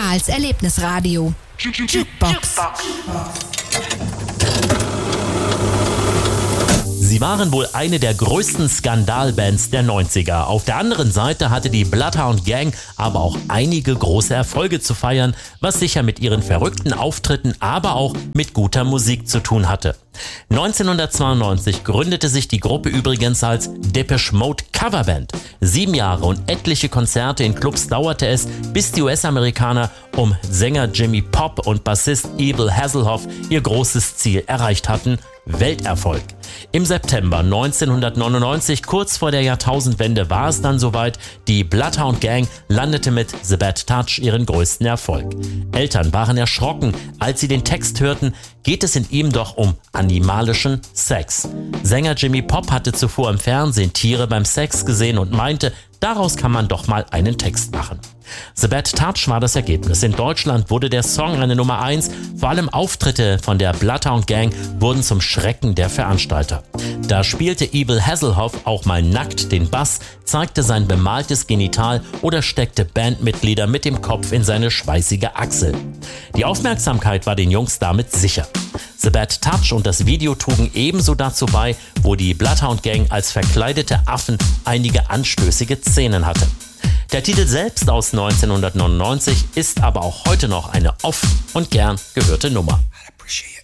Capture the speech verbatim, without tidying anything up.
Karls Erlebnisradio. Jukebox. Sie waren wohl eine der größten Skandalbands der neunziger. Auf der anderen Seite hatte die Bloodhound Gang aber auch einige große Erfolge zu feiern, was sicher mit ihren verrückten Auftritten, aber auch mit guter Musik zu tun hatte. neunzehnhundertzweiundneunzig gründete sich die Gruppe übrigens als Depeche Mode Coverband. Sieben Jahre und etliche Konzerte in Clubs dauerte es, bis die U S-Amerikaner um Sänger Jimmy Pop und Bassist Abel Hasselhoff ihr großes Ziel erreicht hatten: Welterfolg. Im September neunzehnhundertneunundneunzig, kurz vor der Jahrtausendwende, war es dann soweit. Die Bloodhound Gang landete mit The Bad Touch ihren größten Erfolg. Eltern waren erschrocken, als sie den Text hörten: geht es in ihm doch um animalischen Sex. Sänger Jimmy Pop hatte zuvor im Fernsehen Tiere beim Sex gesehen und meinte, daraus kann man doch mal einen Text machen. The Bad Touch war das Ergebnis. In Deutschland wurde der Song eine Nummer eins. Vor allem Auftritte von der Bloodhound Gang wurden zum Schrecken der Veranstalter. Da spielte Abel Hasselhoff auch mal nackt den Bass, zeigte sein bemaltes Genital oder steckte Bandmitglieder mit dem Kopf in seine schweißige Achsel. Die Aufmerksamkeit war den Jungs damit sicher. The Bad Touch und das Video trugen ebenso dazu bei, wo die Bloodhound Gang als verkleidete Affen einige anstößige Szenen hatte. Der Titel selbst aus neunzehnhundertneunundneunzig ist aber auch heute noch eine oft und gern gehörte Nummer.